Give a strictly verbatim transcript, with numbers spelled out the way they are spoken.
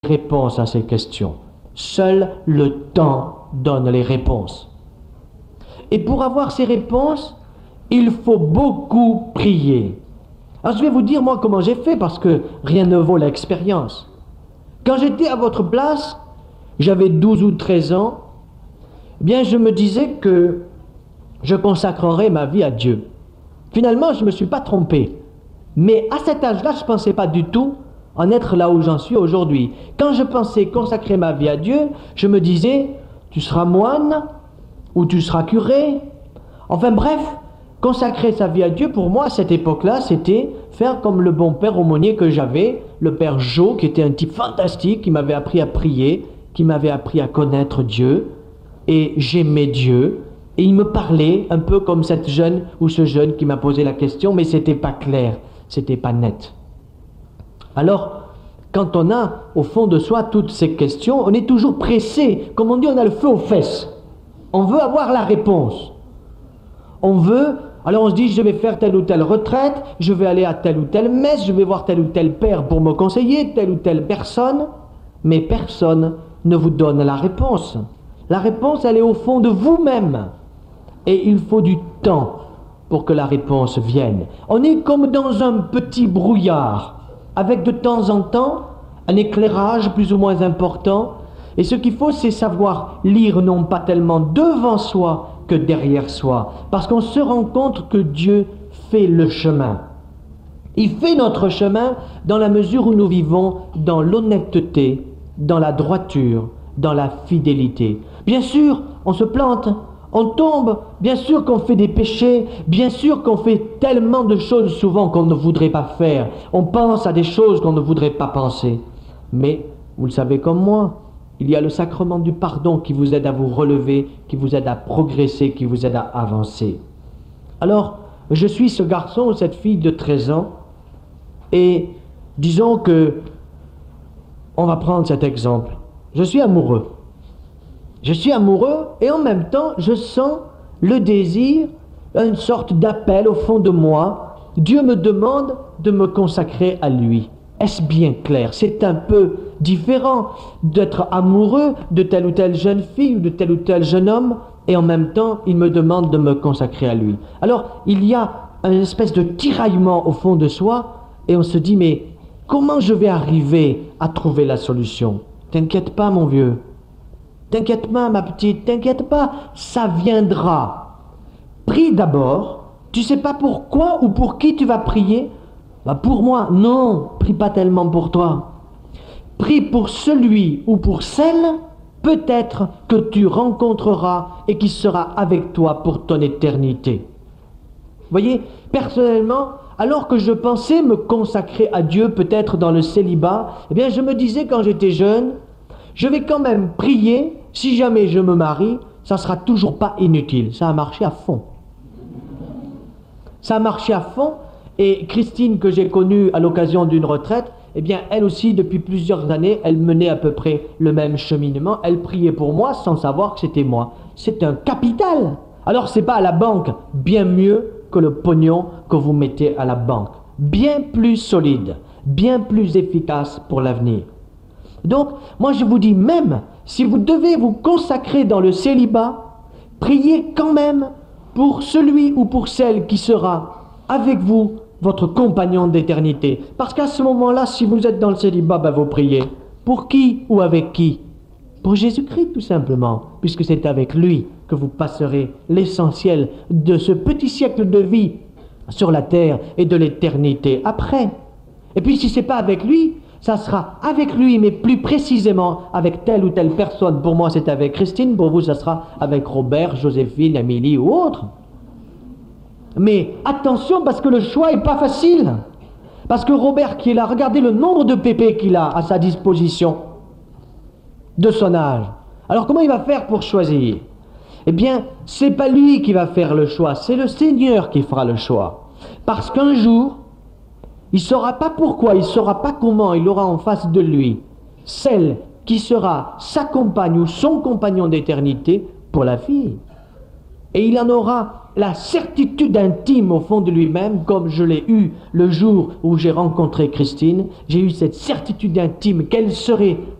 réponses à ces questions. Seul le temps donne les réponses. Et pour avoir ces réponses, il faut beaucoup prier. Alors je vais vous dire moi comment j'ai fait, parce que rien ne vaut l'expérience. Quand j'étais à votre place, j'avais douze ou treize ans, eh bien je me disais que je consacrerais ma vie à Dieu. Finalement, je ne me suis pas trompé. Mais à cet âge-là, je ne pensais pas du tout en être là où j'en suis aujourd'hui. Quand je pensais consacrer ma vie à Dieu, je me disais, tu seras moine ou tu seras curé. Enfin bref, consacrer sa vie à Dieu, pour moi, à cette époque-là, c'était faire comme le bon père aumônier que j'avais, le père Jo, qui était un type fantastique, qui m'avait appris à prier, qui m'avait appris à connaître Dieu, et j'aimais Dieu, et il me parlait un peu comme cette jeune ou ce jeune qui m'a posé la question, mais c'était pas clair, c'était pas net. Alors, quand on a au fond de soi toutes ces questions, on est toujours pressé, comme on dit, on a le feu aux fesses. On veut avoir la réponse. On veut, alors on se dit, je vais faire telle ou telle retraite, je vais aller à telle ou telle messe, je vais voir tel ou tel père pour me conseiller, telle ou telle personne, mais personne ne vous donne la réponse. La réponse, elle est au fond de vous-même. Et il faut du temps pour que la réponse vienne. On est comme dans un petit brouillard, avec de temps en temps un éclairage plus ou moins important. Et ce qu'il faut, c'est savoir lire non pas tellement devant soi que derrière soi. Parce qu'on se rend compte que Dieu fait le chemin. Il fait notre chemin dans la mesure où nous vivons dans l'honnêteté, dans la droiture, dans la fidélité. Bien sûr, on se plante, on tombe, bien sûr qu'on fait des péchés, bien sûr qu'on fait tellement de choses souvent qu'on ne voudrait pas faire. On pense à des choses qu'on ne voudrait pas penser. Mais, vous le savez comme moi, il y a le sacrement du pardon qui vous aide à vous relever, qui vous aide à progresser, qui vous aide à avancer. Alors, je suis ce garçon ou cette fille de treize ans, et disons que, on va prendre cet exemple. Je suis amoureux. Je suis amoureux et en même temps, je sens le désir, une sorte d'appel au fond de moi. Dieu me demande de me consacrer à lui. Est-ce bien clair? C'est un peu différent d'être amoureux de telle ou telle jeune fille ou de tel ou tel jeune homme et en même temps, il me demande de me consacrer à lui. Alors, il y a une espèce de tiraillement au fond de soi et on se dit, mais comment je vais arriver à trouver la solution? T'inquiète pas, mon vieux. T'inquiète pas, ma petite, t'inquiète pas, ça viendra. Prie d'abord. Tu sais pas pourquoi ou pour qui tu vas prier? Bah pour moi, non, prie pas tellement pour toi. Prie pour celui ou pour celle, peut-être que tu rencontreras et qui sera avec toi pour ton éternité. Vous voyez, personnellement, alors que je pensais me consacrer à Dieu, peut-être dans le célibat, eh bien je me disais quand j'étais jeune, je vais quand même prier. Si jamais je me marie, ça ne sera toujours pas inutile. Ça a marché à fond. Ça a marché à fond. Et Christine, que j'ai connue à l'occasion d'une retraite, eh bien, elle aussi, depuis plusieurs années, elle menait à peu près le même cheminement. Elle priait pour moi sans savoir que c'était moi. C'est un capital. Alors, ce n'est pas à la banque. Bien mieux que le pognon que vous mettez à la banque. Bien plus solide. Bien plus efficace pour l'avenir. Donc, moi je vous dis, même si vous devez vous consacrer dans le célibat, priez quand même pour celui ou pour celle qui sera avec vous, votre compagnon d'éternité. Parce qu'à ce moment-là, si vous êtes dans le célibat, ben vous priez. Pour qui ou avec qui? Pour Jésus-Christ tout simplement, puisque c'est avec lui que vous passerez l'essentiel de ce petit siècle de vie sur la terre et de l'éternité après. Et puis si ce n'est pas avec lui, ça sera avec lui, mais plus précisément avec telle ou telle personne. Pour moi, c'est avec Christine. Pour vous, ça sera avec Robert, Joséphine, Amélie ou autre. Mais attention, parce que le choix n'est pas facile. Parce que Robert qui est là, regardez le nombre de pépés qu'il a à sa disposition de son âge. Alors comment il va faire pour choisir? Eh bien, c'est pas lui qui va faire le choix, c'est le Seigneur qui fera le choix. Parce qu'un jour, il ne saura pas pourquoi, il ne saura pas comment, il aura en face de lui celle qui sera sa compagne ou son compagnon d'éternité pour la vie. Et il en aura la certitude intime au fond de lui-même, comme je l'ai eu le jour où j'ai rencontré Christine. J'ai eu cette certitude intime qu'elle serait